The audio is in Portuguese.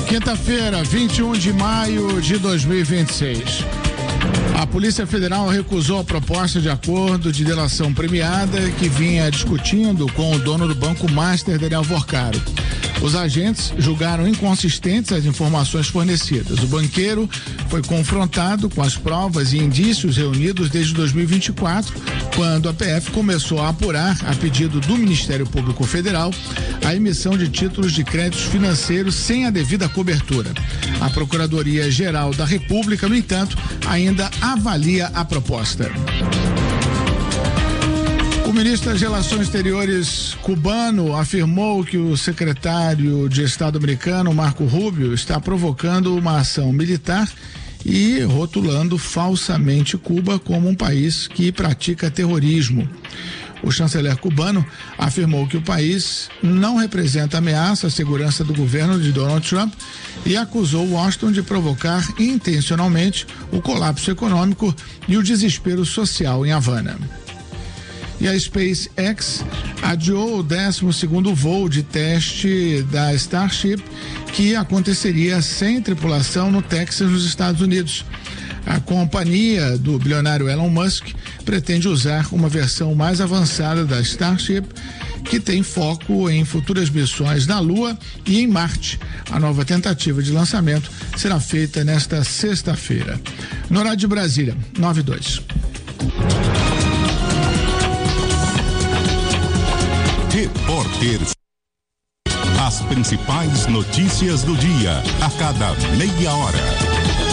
Quinta-feira, 21 de maio de 2026. A Polícia Federal recusou a proposta de acordo de delação premiada que vinha discutindo com o dono do Banco Master, Daniel Vorcaro. Os agentes julgaram inconsistentes as informações fornecidas. O banqueiro foi confrontado com as provas e indícios reunidos desde 2024, quando a PF começou a apurar, a pedido do Ministério Público Federal, a emissão de títulos de créditos financeiros sem a devida cobertura. A Procuradoria-Geral da República, no entanto, ainda avalia a proposta. O ministro das Relações Exteriores cubano afirmou que o secretário de Estado americano, Marco Rubio, está provocando uma ação militar e rotulando falsamente Cuba como um país que pratica terrorismo. O chanceler cubano afirmou que o país não representa ameaça à segurança do governo de Donald Trump e acusou Washington de provocar intencionalmente o colapso econômico e o desespero social em Havana. E a SpaceX adiou o 12º voo de teste da Starship, que aconteceria sem tripulação no Texas, nos Estados Unidos. A companhia do bilionário Elon Musk pretende usar uma versão mais avançada da Starship, que tem foco em futuras missões na Lua e em Marte. A nova tentativa de lançamento será feita nesta sexta-feira. No horário de Brasília, 9:02. Repórter. As principais notícias do dia, a cada meia hora.